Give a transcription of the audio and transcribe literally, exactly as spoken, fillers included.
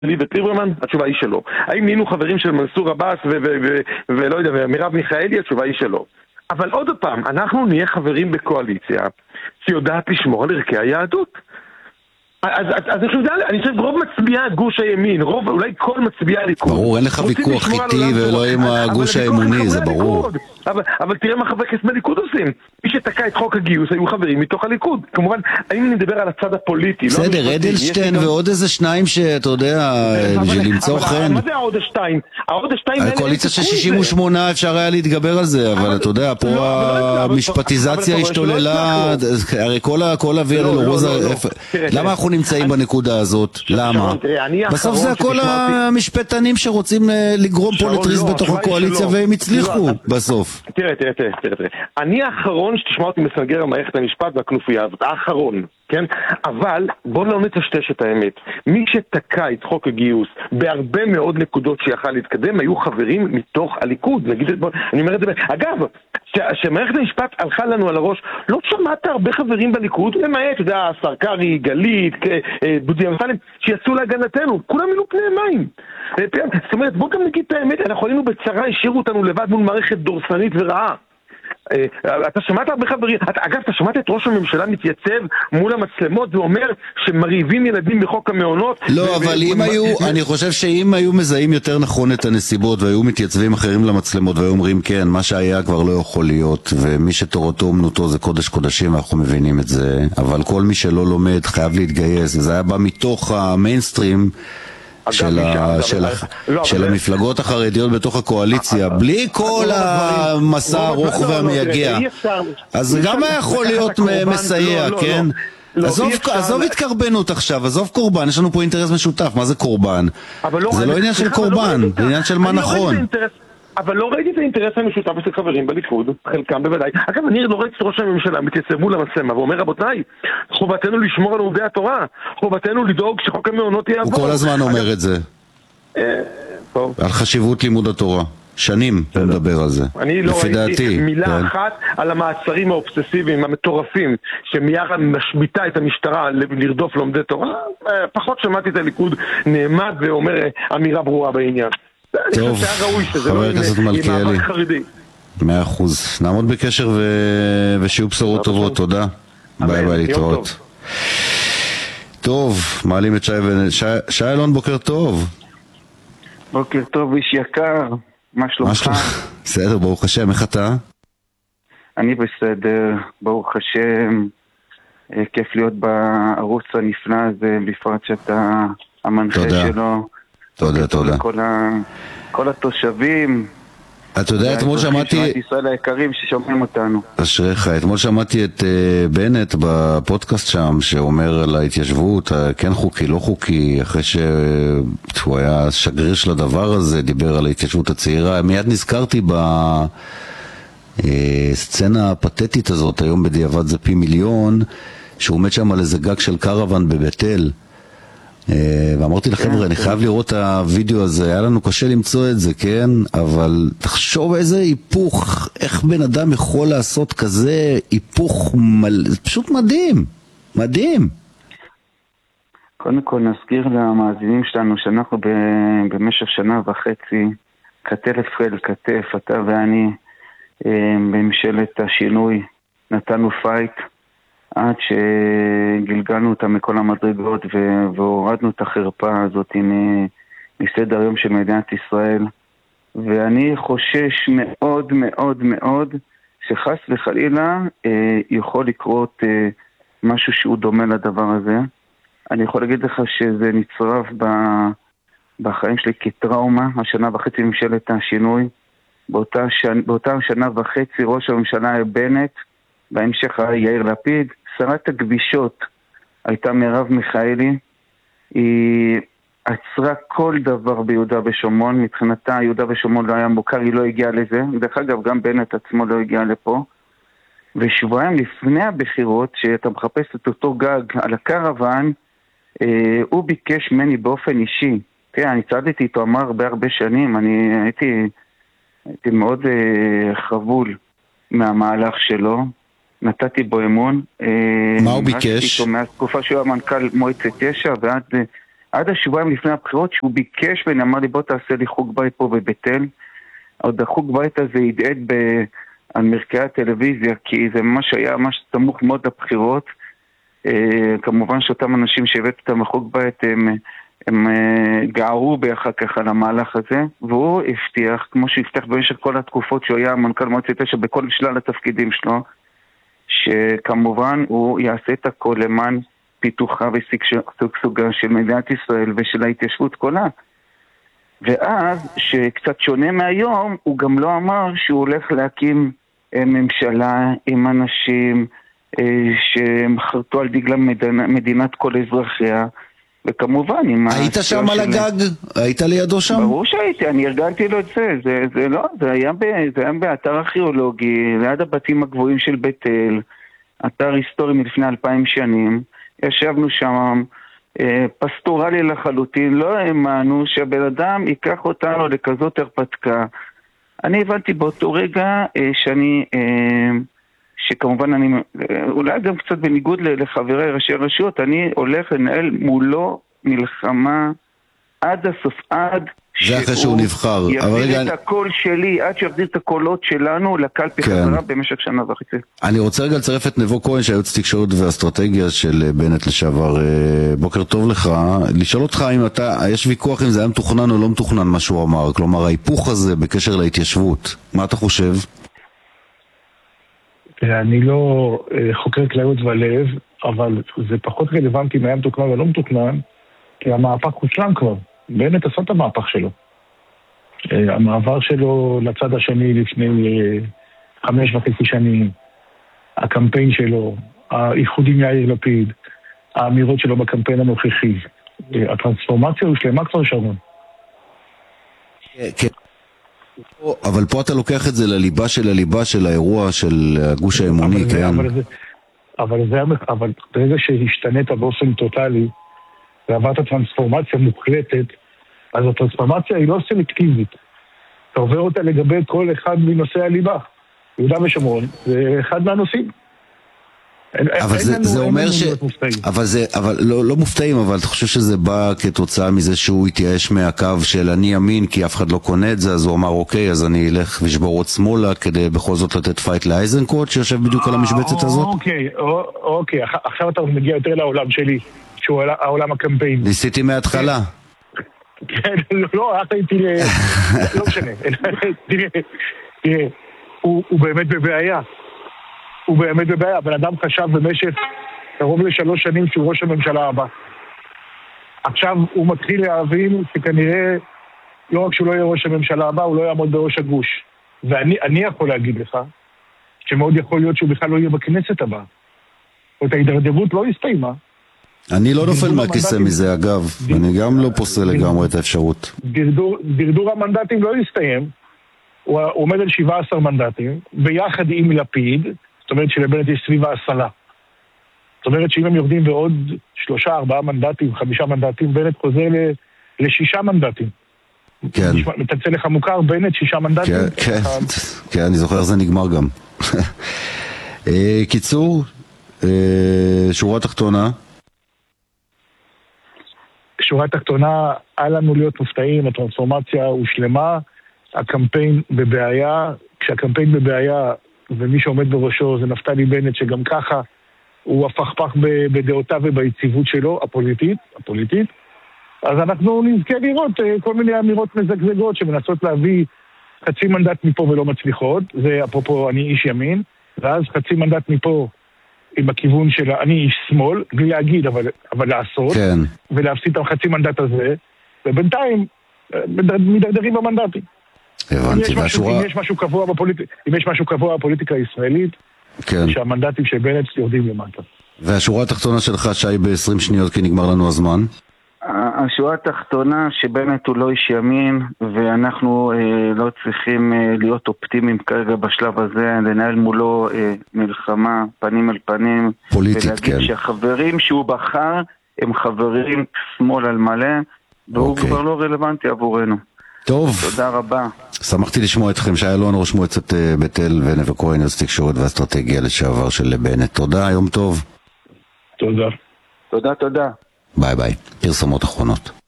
לי וטריברמן? התשובה היא שלא. האם נהיינו חברים של מנסור עבאס ולא יודע, ומרב מיכאלי? התשובה היא שלא. אבל עוד פעם, אנחנו נהיה חברים בקואליציה שיודעת לשמור על ערכי היהדות. אז, אז, אז אני חושב, רוב מצביעי גוש הימין, רוב, אולי כל מצביעי הליכוד. ברור, אין לך ויכוח איתי ולא עם הגוש האמוני, זה ברור. אבל, אבל תראה מה חברי כנסת בליכוד עושים. מי שתקע את חוק הגיוס היו חברים מתוך הליכוד. כמובן, האם אני מדבר על הצד הפוליטי? בסדר, אדלשטיין ועוד איזה שניים שאתה יודע, בשביל למצוא חן. מה זה העוד השתיים? העוד השתיים האלה... הקואליציה של שישים ושמונה אפשר היה להתגבר על זה, אבל אתה יודע, פה המשפטיזציה השתוללה, הרי כל אוויר אלורוזה, למה אנחנו נמצאים בנקודה הזאת? למה? בסוף זה הכל המשפטנים שרוצים לגרום פה לטריז בתוך הקואליציה והם הצליחו בסוף. תראה, תראה, תראה, תראה. אני האחרון שתשמע אותי מסנגר על מערכת המשפט והכנופיה הזאת, האחרון, כן? אבל בוא לא נטשטש את האמת. מי שתקע את חוק הגיוס בהרבה מאוד נקודות שיכל להתקדם היו חברים מתוך הליכוד. נגיד, אני אומר את זה, אגב, שמערכת המשפט הלכה לנו על הראש, לא שמעת הרבה חברים בליכוד, למעט, אתה יודע, השר קרי, גלית, דודי אמסלם, שיצאו להגנתנו, כולם מילאו פני מים. זאת אומרת, בוא גם נגיד את האמת, אנחנו היינו בצרה, השאירו אותנו לבד מול מערכת דורסנית ורעה. אתה שמעת הרבה חברים, אגב, אתה שמעת את ראש הממשלה מתייצב מול המצלמות ואומר שמריבים ילדים בחוק המעונות? לא, אבל אם היו, אני חושב שאם היו מזהים יותר נכון את הנסיבות והיו מתייצבים אחרים למצלמות והיו אומרים כן, מה שהיה כבר לא יכול להיות, ומי שתורתו אומנותו זה קודש קודשים, אנחנו מבינים את זה, אבל כל מי שלא לומד חייב להתגייס, וזה היה בא מתוך המיינסטרים של, ה, של, ה, לא, של המפלגות החרדיות בתוך הקואליציה, בלי כל המסע הארוך והמייגע. אז גם היה יכול להיות מסייע, כן? עזוב התקרבנות עכשיו, עזוב קורבן, יש לנו פה אינטרס משותף, מה זה קורבן? זה לא עניין של קורבן, זה עניין של מה נכון. אבל לא ראיתי את האינטרס המשותף של חברים בליכוד, חלקם בוודאי. אגב, אני לא ראיתי את ראש הממשלה מתייצב מול המצלמה ואומר, רבותיי, חובתנו לשמור על עובדי התורה, חובתנו לדאוג שחוק המעונות יעבור. הוא כל הזמן אומר את זה. על חשיבות לימוד התורה. שנים הוא מדבר על זה. אני לא ראיתי מילה אחת על המעצרים האובססיביים, המטורפים, שמיד משביטה את המשטרה לרדוף לומדי תורה. פחות שמעתי את הליכוד נעמד ואומר אמירה ברורה בעניין. טוב, חבר הכנסת מלכיאלי, מאה אחוז. נעמוד בקשר ושיהיו בשורות טובות, תודה. ביי ביי, להתראות. טוב, מעלים את שי אלון, בוקר טוב. בוקר טוב, איש יקר, מה שלומך? בסדר, ברוך השם, איך אתה? אני בסדר, ברוך השם, כיף להיות בערוץ הנפלא הזה, בפרט שאתה המנחה שלו. תודה, תודה. כל התושבים. אתה יודע, אתמול שמעתי... ישראל היקרים ששומעים אותנו. אשריך, אתמול שמעתי את בנט בפודקאסט שם, שאומר על ההתיישבות, כן חוקי, לא חוקי, אחרי שהוא היה שגריר של הדבר הזה, דיבר על ההתיישבות הצעירה. מיד נזכרתי בסצנה הפתטית הזאת, היום בדיעבד זה פי מיליון, שהוא עומד שם על איזה גג של קרוון בבית אל. ואמרתי לחבר'ה, אני חייב לראות את הוידאו הזה, היה לנו קשה למצוא את זה, כן? אבל תחשוב איזה היפוך, איך בן אדם יכול לעשות כזה היפוך, זה פשוט מדהים, מדהים. קודם כל נזכיר למאזינים שלנו שאנחנו במשך שנה וחצי, כתף אל כתף, אתה ואני, בממשלת השינוי, נתנו פייט, עד שגלגלנו אותה מכל המדרגות והורדנו את החרפה הזאת מסדר היום של מדינת ישראל. ואני חושש מאוד מאוד מאוד שחס וחלילה אה, יכול לקרות אה, משהו שהוא דומה לדבר הזה. אני יכול להגיד לך שזה נצרף ב, בחיים שלי כטראומה, השנה וחצי ממשלת השינוי. באותה, שנ, באותה שנה וחצי ראש הממשלה היה בנט, בהמשך היה יאיר לפיד. שרת הכבישות הייתה מרב מיכאלי, היא עצרה כל דבר ביהודה ושומרון, מבחינתה יהודה ושומרון לא היה מוכר, היא לא הגיעה לזה, דרך אגב גם בנט עצמו לא הגיע לפה, ושבועיים לפני הבחירות, שאתה מחפש את אותו גג על הקרוון, אה, הוא ביקש ממני באופן אישי, כן, אני צעדתי איתו אמר הרבה הרבה שנים, אני הייתי, הייתי מאוד אה, חבול מהמהלך שלו, נתתי בו אמון. מה הוא ביקש? מהתקופה שהוא המנכ"ל מועצת יש"ע ועד עד השבועיים לפני הבחירות, שהוא ביקש ואני אמר לי, בוא תעשה לי חוג בית פה בבית אל. עוד החוג בית הזה ידעד ב... על מרקעי הטלוויזיה, כי זה ממש היה ממש סמוך מאוד לבחירות. אה, כמובן שאותם אנשים שהבאת אותם לחוג בית, הם, הם אה, גערו באחר כך על המהלך הזה, והוא הבטיח, כמו שהבטיח במשך כל התקופות שהוא היה מנכ"ל מועצת תשע בכל שלל התפקידים שלו, שכמובן הוא יעשה את הכל למען פיתוחה ושגשוגה של מדינת ישראל ושל ההתיישבות כולה. ואז, שקצת שונה מהיום, הוא גם לא אמר שהוא הולך להקים ממשלה עם אנשים שהם חרטו על דגלם מדינת כל אזרחיה, וכמובן עם... היית שם על הגג? היית לידו שם? ברור שהייתי, אני ארגנתי לו את זה, זה, זה לא, זה היה, ב, זה היה באתר ארכיאולוגי, ליד הבתים הגבוהים של בית אל, אתר היסטורי מלפני אלפיים שנים, ישבנו שם, פסטורלי לחלוטין, לא האמנו שהבן אדם ייקח אותנו לכזאת הרפתקה. אני הבנתי באותו רגע שאני, שכמובן אני, אולי גם קצת בניגוד לחברי ראשי הרשויות, אני הולך לנהל מולו מלחמה עד הסוף, עד זה אחרי שהוא נבחר. יחזיר את הקול שלי, עד שיחזיר את הקולות שלנו לקלפי חזרה במשך שנה וחצי. אני רוצה רגע לצרף את נבו כהן, שהיועץ תקשורת והאסטרטגיה של בנט לשעבר. בוקר טוב לך. לשאול אותך אם אתה, יש ויכוח אם זה היה מתוכנן או לא מתוכנן מה שהוא אמר, כלומר ההיפוך הזה בקשר להתיישבות, מה אתה חושב? אני לא חוקר כליות ולב, אבל זה פחות רלוונטי אם היה מתוכנן או לא מתוכנן, כי המהפך הושלם כבר. בנט עשה את המהפך שלו. המעבר שלו לצד השני לפני חמש וחצי שנים, הקמפיין שלו, האיחוד עם יאיר לפיד, האמירות שלו בקמפיין הנוכחי, הטרנספורמציה הושלמה כבר שרון. כן. אבל פה אתה לוקח את זה לליבה של הליבה של האירוע של הגוש האמוני, כן? אבל זה, אבל ברגע שהשתנית באופן טוטלי, ועברת טרנספורמציה מוחלטת, אז הטרנספורמציה היא לא סלקטיבית. אתה עובר אותה לגבי כל אחד מנושאי הליבה. יהודה ושומרון זה אחד מהנושאים. אבל זה, זה אומר ש... אבל זה, אבל לא, לא מופתעים, אבל אתה חושב שזה בא כתוצאה מזה שהוא התייאש מהקו של אני ימין, כי אף אחד לא קונה את זה, אז הוא אמר אוקיי, אז אני אלך ושבור עוד שמאלה, כדי בכל זאת לתת פייט לאייזנקוט, שיושב בדיוק על המשבצת הזאת? אוקיי, אוקיי, עכשיו אתה מגיע יותר לעולם שלי, שהוא העולם הקמפיין. ניסיתי מההתחלה. כן, לא, אתה הייתי ל... לא משנה. תראה, הוא באמת בבעיה. הוא באמת בבעיה. הבן אדם חשב במשך קרוב לשלוש שנים שהוא ראש הממשלה הבא. עכשיו הוא מתחיל להבין שכנראה לא רק שהוא לא יהיה ראש הממשלה הבא, הוא לא יעמוד בראש הגוש. ואני יכול להגיד לך שמאוד יכול להיות שהוא בכלל לא יהיה בכנסת הבאה. זאת ההידרדרות לא הסתיימה. אני לא נופל מהכיסא מזה, אגב. אני גם לא פוסל לגמרי את האפשרות. דרדור המנדטים לא יסתיים. הוא עומד על שבעה עשר מנדטים, ביחד עם לפיד, זאת אומרת שלבנט יש סביב העשרה. זאת אומרת שאם הם יורדים בעוד שלושה, ארבעה מנדטים, חמישה מנדטים, בנט חוזר לשישה מנדטים. כן. מתצא לך מוכר, בנט שישה מנדטים. כן, כן, כן, אני זוכר, זה נגמר גם. קיצור, שורה תחתונה. שורה תחתונה, אל לנו להיות מופתעים, הטרנספורמציה הושלמה, הקמפיין בבעיה, כשהקמפיין בבעיה ומי שעומד בראשו זה נפתלי בנט, שגם ככה הוא הפכפך בדעותיו וביציבות שלו, הפוליטית, הפוליטית. אז אנחנו נזכה לראות כל מיני אמירות מזגזגות שמנסות להביא חצי מנדט מפה ולא מצליחות, זה אפרופו אני איש ימין, ואז חצי מנדט מפה עם הכיוון של אני איש שמאל, בלי להגיד, אבל, אבל לעשות, כן. ולהפסיד את החצי מנדט הזה, ובינתיים מדרדרים במנדטים. הבנתי, והשורה... אם יש משהו קבוע בפוליטיקה, אם יש משהו קבוע בפוליטיקה הישראלית, כן. שהמנדטים של בנט יורדים למטה. והשורה התחתונה שלך, שי, ב-עשרים שניות, כי נגמר לנו הזמן. השורה התחתונה שבנט הוא לא איש ימין, ואנחנו אה, לא צריכים אה, להיות אופטימיים כרגע בשלב הזה, לנהל מולו אה, מלחמה פנים אל פנים, פוליטית, ולהגיד כן. שהחברים שהוא בחר הם חברים שמאל על מלא, והוא אוקיי. כבר לא רלוונטי עבורנו. טוב. תודה רבה. שמחתי לשמוע אתכם, שי אלון, ראש מועצת בית אל, ונבו כהן, יועץ תקשורת ואסטרטגיה לשעבר של בנט. תודה, יום טוב. תודה. תודה, תודה. ביי ביי. פרסומות אחרונות.